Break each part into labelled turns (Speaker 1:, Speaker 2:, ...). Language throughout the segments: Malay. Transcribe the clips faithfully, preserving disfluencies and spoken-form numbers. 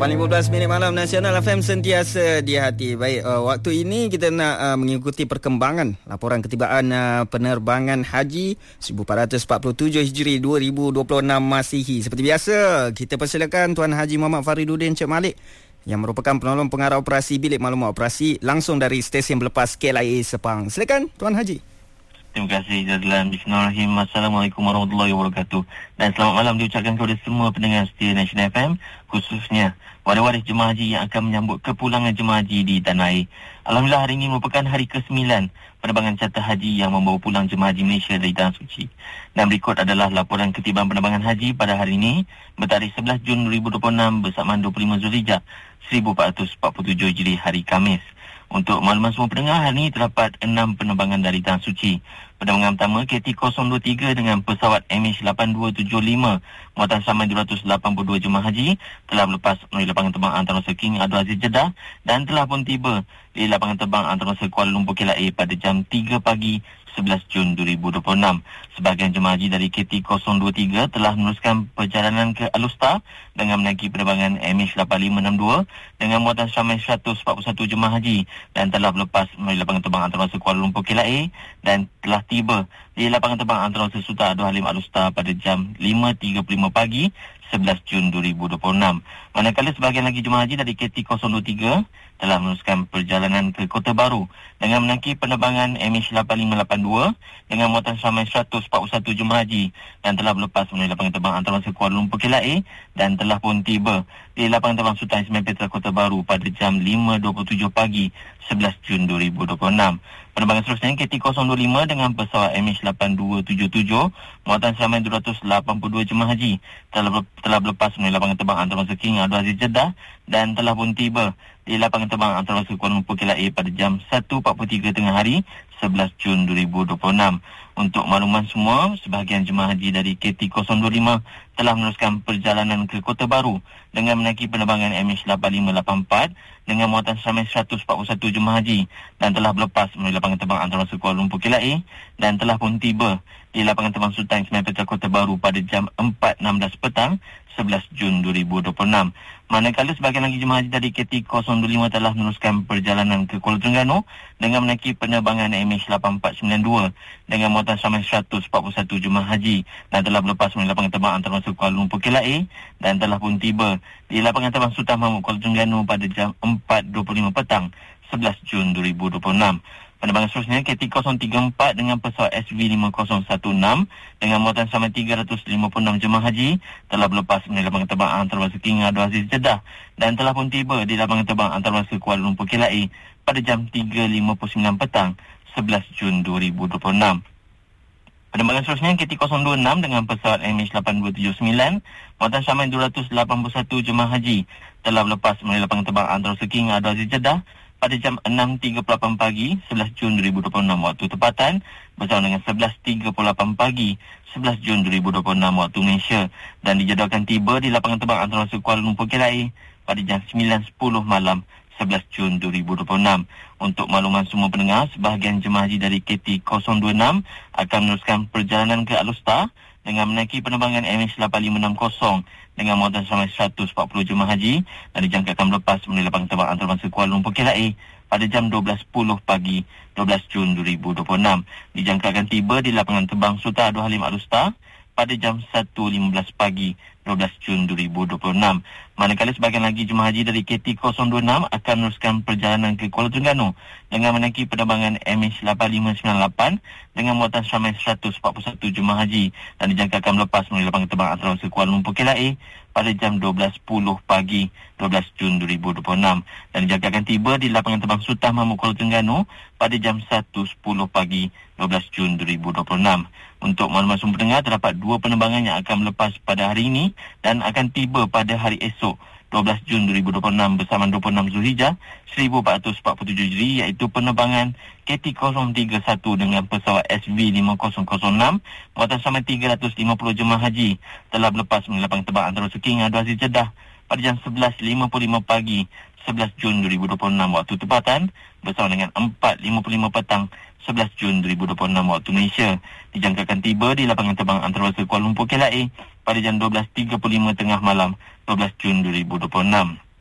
Speaker 1: lapan lima belas minit malam, Nasional F M sentiasa di hati. Baik, uh, waktu ini kita nak uh, mengikuti perkembangan laporan ketibaan uh, penerbangan haji seribu empat ratus empat puluh tujuh Hijri dua ribu dua puluh enam Masihi. Seperti biasa, kita persilakan Tuan Haji Muhammad Fariduddin Cik Malik yang merupakan penolong pengarah operasi Bilik Maklumat Operasi langsung dari stesen berlepas K L I A Sepang. Silakan Tuan Haji.
Speaker 2: Terima kasih Jadlan. Bismillahirrahmanirrahim. Assalamualaikum warahmatullahi wabarakatuh. Dan selamat malam diucapkan kepada semua pendengar setia Nasional F M, khususnya waris-waris jemaah haji yang akan menyambut kepulangan jemaah haji di tanah air. Alhamdulillah, hari ini merupakan hari kesembilan penerbangan charter haji yang membawa pulang jemaah haji Malaysia dari Tanah Suci. Dan berikut adalah laporan ketibaan penerbangan haji pada hari ini bertarikh sebelas Jun dua ribu dua puluh enam bersamaan dua puluh lima Zulhijjah seribu empat ratus empat puluh tujuh Hijri hari Khamis. Untuk makluman semua pendengar, hari ini terdapat enam penerbangan dari Tanah Suci. Penerbangan pertama K T kosong dua tiga dengan pesawat M H lapan dua tujuh lima muatan samai dua ratus lapan puluh dua jemaah haji telah berlepas melalui lapangan terbang antarabangsa King Abdul Aziz Jeddah dan telah pun tiba di lapangan terbang antarabangsa Kuala Lumpur K L I A pada jam tiga pagi sebelas Jun dua ribu dua puluh enam. Sebahagian jemaah haji dari K T kosong dua tiga telah meneruskan perjalanan ke Alustar dengan menaiki penerbangan M H lapan lima enam dua dengan muatan samai seratus empat puluh satu jemaah haji dan telah berlepas melalui lapangan terbang antarabangsa Kuala Lumpur K L I A dan telah tiba di lapangan terbang antarabangsa Sultan Abdul Halim Alustar pada jam lima tiga puluh lima pagi sebelas Jun dua ribu dua puluh enam. Manakala sebahagian lagi jemaah haji dari K T kosong dua tiga telah meneruskan perjalanan ke Kota Baru dengan menaiki penerbangan M H lapan lima lapan dua dengan muatan samai seratus empat puluh satu jemaah haji dan telah berlepas melalui lapangan terbang antarabangsa Kuala Lumpur K L I A dan telah pun tiba di lapangan terbang Sultan Ismail Petra Kota Baru pada jam lima dua puluh tujuh pagi sebelas Jun dua ribu dua puluh enam. Penerbangan seterusnya K T kosong dua lima dengan pesawat M H lapan dua tujuh tujuh muatan samai dua ratus lapan puluh dua jemaah haji telah telah berlepas melalui lapangan terbang antarabangsa King Abdul Aziz Jeddah dan telah pun tiba di lapangan terbang antarabangsa Kuala Lumpur K L I A pada jam satu empat puluh tiga tengah hari sebelas Jun dua ribu dua puluh enam. Untuk makluman semua, sebahagian jemaah haji dari K T kosong dua lima telah meneruskan perjalanan ke Kota Baru dengan menaiki penerbangan M H lapan lima lapan empat dengan muatan samai seratus empat puluh satu jemaah haji dan telah berlepas melalui lapangan terbang antarabangsa Kuala Lumpur K L I A dan telah pun tiba di lapangan terbang Sultan Ismail Petra Kota Baru pada jam empat enam belas petang sebelas Jun dua ribu dua puluh enam. Manakala sebahagian lagi jemaah haji dari K T kosong dua lima telah meneruskan perjalanan ke Kuala Terengganu dengan menaiki penerbangan M H lapan empat sembilan dua dengan muatan samai seratus empat puluh satu jemaah haji dan telah berlepas melalui lapangan terbang antarabangsa Kuala Lumpur K L I A dan telah pun tiba di lapangan terbang Sultan Mahmud Kuala Terengganu pada jam empat dua puluh lima petang sebelas Jun dua ribu dua puluh enam. Penerbangan seterusnya K T kosong tiga empat dengan pesawat S V lima kosong satu enam dengan muatan samai tiga ratus lima puluh enam jemaah haji telah berlepas melalui lapangan terbang antarabangsa King Abdul Aziz Jeddah dan telah pun tiba di lapangan terbang antarabangsa Kuala Lumpur K L I A pada jam tiga lima puluh sembilan petang sebelas Jun dua ribu dua puluh enam. Penerbangan seterusnya K T kosong dua enam dengan pesawat M H lapan dua tujuh sembilan muatan samai dua ratus lapan puluh satu jemaah haji telah berlepas melalui lapangan terbang antarabangsa King Abdul Aziz Jeddah pada jam enam tiga puluh lapan pagi sebelas Jun dua ribu dua puluh enam waktu tempatan bersama dengan sebelas tiga puluh lapan pagi sebelas Jun dua ribu dua puluh enam waktu Malaysia dan dijadualkan tiba di lapangan terbang antarabangsa Kuala Lumpur K L I A pada jam sembilan sepuluh malam sebelas Jun dua ribu dua puluh enam. Untuk makluman semua pendengar, sebahagian jemaah haji dari K T kosong dua enam akan meneruskan perjalanan ke Alustar dengan menaiki penerbangan M H lapan lima enam kosong dengan muatan samai seratus empat puluh jemaah haji dan dijangkakan melepas melalui lapangan terbang antarabangsa Kuala Lumpur K L I A pada jam dua belas sepuluh pagi dua belas Jun dua ribu dua puluh enam. Dijangkakan tiba di lapangan terbang Sultan Abdul Halim Alustar pada jam satu lima belas pagi dua belas Jun dua ribu dua puluh enam. Manakala sebahagian lagi jemaah haji dari K T kosong dua enam akan meneruskan perjalanan ke Kuala Terengganu dengan menaiki penerbangan M H lapan lima sembilan lapan dengan muatan samai seratus empat puluh satu jemaah haji dan dijangkakan melepas melalui lapangan terbang antarabangsa Kuala Lumpur K L I A pada jam dua belas sepuluh pagi dua belas Jun dua ribu dua puluh enam dan dijangkakan tiba di lapangan terbang Sultan Mahmud Kuala Terengganu pada jam satu sepuluh pagi dua belas Jun dua ribu dua puluh enam. Untuk maklumat semua pendengar, terdapat dua penerbangan yang akan melepas pada hari ini dan akan tiba pada hari esok dua belas Jun dua ribu dua puluh enam bersama dua puluh enam Zulhijjah seribu empat ratus empat puluh tujuh Hijri, iaitu penerbangan K T kosong tiga satu dengan pesawat S V lima kosong kosong enam muatan samai tiga ratus lima puluh jemaah haji telah berlepas melalui lapangan terbang antarabangsa King Abdul Aziz Jeddah pada jam sebelas lima puluh lima pagi sebelas Jun dua ribu dua puluh enam waktu tempatan bersama dengan empat lima puluh lima petang sebelas Jun dua ribu dua puluh enam waktu Malaysia. Dijangkakan tiba di lapangan terbang antarabangsa Kuala Lumpur K L I A pada jam dua belas tiga puluh lima tengah malam dua belas Jun dua ribu dua puluh enam.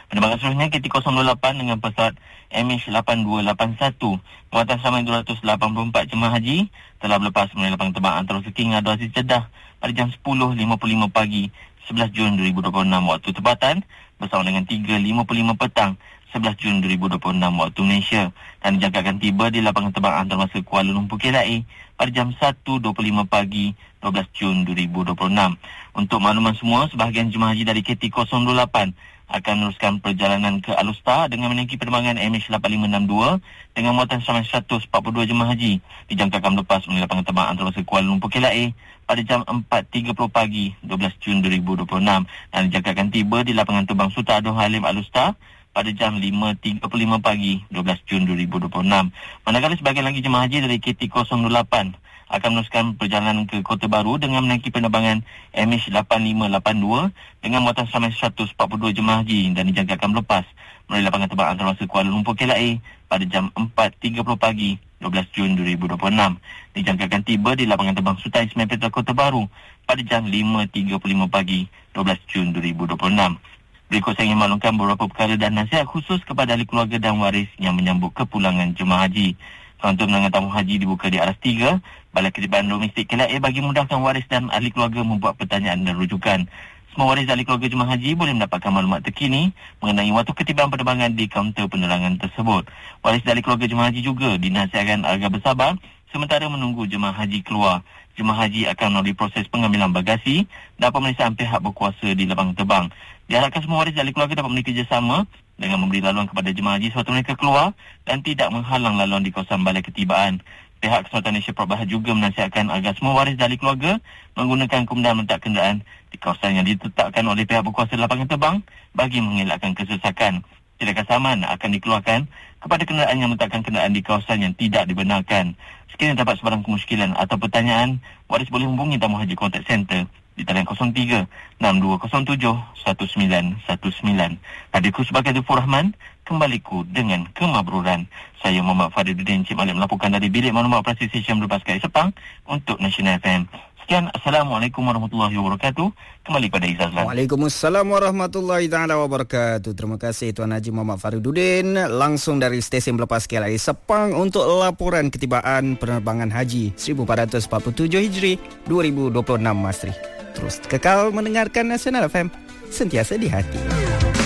Speaker 2: Penerbangan seterusnya K T kosong dua lapan dengan pesawat M H lapan dua lapan satu. Muatan ramai dua ratus lapan puluh empat jemaah haji telah berlepas melalui lapangan terbang Antarabangsa King Abdul Aziz Jeddah pada jam sepuluh lima puluh lima pagi sebelas Jun dua ribu dua puluh enam waktu tempatan bersama dengan tiga lima puluh lima petang sebelas Jun dua ribu dua puluh enam waktu Malaysia, dan dijangkakan tiba di lapangan terbang antarabangsa Kuala Lumpur K L A pada jam satu dua puluh lima pagi dua belas Jun dua ribu dua puluh enam. Untuk makluman semua, sebahagian jemaah haji dari K T kosong dua lapan akan meneruskan perjalanan ke Alustar dengan menaiki penerbangan M H lapan lima enam dua dengan muatan seramai seratus empat puluh dua jemaah haji, dijangkakan lepas melalui lapangan terbang antarabangsa Kuala Lumpur K L A pada jam empat tiga puluh pagi dua belas Jun dua ribu dua puluh enam, dan dijangkakan tiba di lapangan terbang Sultan Abdul Halim Alustar pada jam lima tiga puluh lima pagi dua belas Jun dua ribu dua puluh enam. Manakala sebahagian lagi jemaah haji dari K T kosong dua lapan akan meneruskan perjalanan ke Kota Baru dengan menaiki penerbangan M H lapan lima lapan dua dengan muatan seramai seratus empat puluh dua jemaah haji, dan dijangkakan lepas melalui lapangan terbang antarabangsa Kuala Lumpur K L A pada jam empat tiga puluh pagi dua belas Jun dua ribu dua puluh enam. Dijangkakan tiba di lapangan terbang Sultan Ismail Petra Kota Baru pada jam lima tiga puluh lima pagi dua belas Jun dua ribu dua puluh enam. Berikut saya ingin maklumkan beberapa perkara dan nasihat khusus kepada ahli keluarga dan waris yang menyambut kepulangan jemaah haji. Kaunter menangan tamu haji dibuka di aras tiga, Balai Ketibaan Domestik K L A bagi mudahkan waris dan ahli keluarga membuat pertanyaan dan rujukan. Semua waris ahli keluarga jemaah haji boleh mendapatkan maklumat terkini mengenai waktu ketibaan penerbangan di kaunter penerangan tersebut. Waris ahli keluarga jemaah haji juga dinasihatkan agar bersabar sementara menunggu jemaah haji keluar. Jemaah haji akan melalui proses pengambilan bagasi dan pemeriksaan pihak berkuasa di lapangan terbang. Diharapkan semua waris ahli keluarga dapat memiliki kerjasama dengan memberi laluan kepada jemaah haji sewaktu mereka keluar dan tidak menghalang laluan di kawasan Balai Ketibaan. Pihak Kesultanan Malaysia Perak Bahar juga menasihatkan agar semua waris ahli keluarga menggunakan kemudahan meletak kenderaan di kawasan yang ditetapkan oleh pihak berkuasa lapangan terbang bagi mengelakkan kesesakan. Tindakan saman akan dikeluarkan kepada kenderaan yang meletakkan kenderaan di kawasan yang tidak dibenarkan. Sekiranya dapat sebarang kemusykilan atau pertanyaan, waris boleh hubungi Tamu Haji Contact Center di talian kosong tiga enam dua kosong tujuh satu sembilan satu sembilan. Hadirku sebagai Dufur Rahman, kembaliku dengan kemabruran. Saya Muhammad Fariduddin Cik Malik melaporkan dari Bilik Maklumat Operasi Stesen Berlepas K L Sepang untuk National F M. Sekian, Assalamualaikum warahmatullahi wabarakatuh. Kembali pada Izzazlan.
Speaker 1: Waalaikumsalam warahmatullahi taala wabarakatuh. Terima kasih Tuan Haji Muhammad Fariduddin langsung dari Stesen Berlepas K L Sepang untuk laporan ketibaan penerbangan haji seribu empat ratus empat puluh tujuh Hijri dua ribu dua puluh enam Masri. Terus kekal mendengarkan Nasional F M, sentiasa di hati.